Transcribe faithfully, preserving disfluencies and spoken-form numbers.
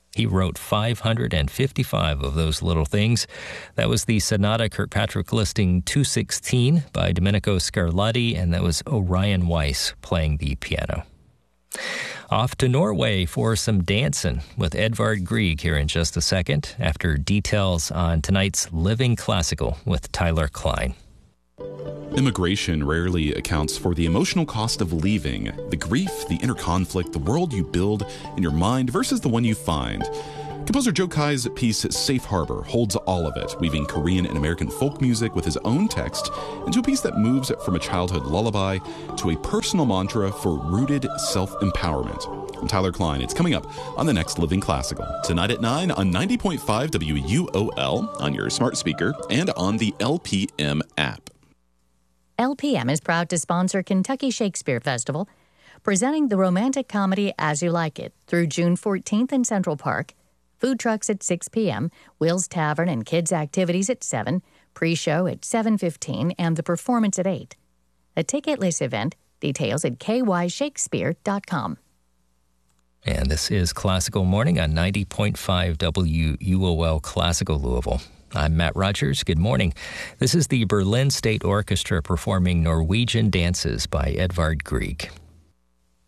He wrote five hundred fifty-five of those little things. That was the Sonata Kirkpatrick Listing two sixteen by Domenico Scarlatti, and that was Orion Weiss playing the piano. Off to Norway for some dancing with Edvard Grieg here in just a second, after details on tonight's Living Classical with Tyler Klein. Immigration rarely accounts for the emotional cost of leaving, the grief, the inner conflict, the world you build in your mind versus the one you find. Composer Joe Kai's piece Safe Harbor holds all of it, weaving Korean and American folk music with his own text into a piece that moves from a childhood lullaby to a personal mantra for rooted self-empowerment. I'm Tyler Klein. It's coming up on the next Living Classical, tonight at nine on ninety point five W U O L, on your smart speaker, and on the L P M app. L P M is proud to sponsor Kentucky Shakespeare Festival, presenting the romantic comedy As You Like It through June fourteenth in Central Park. Food trucks at six p.m., Will's Tavern and kids' activities at seven, pre-show at seven fifteen, and the performance at eight. A ticketless event, details at k y shakespeare dot com. And this is Classical Morning on ninety point five W U O L Classical Louisville. I'm Matt Rogers. Good morning. This is the Berlin State Orchestra performing Norwegian Dances by Edvard Grieg.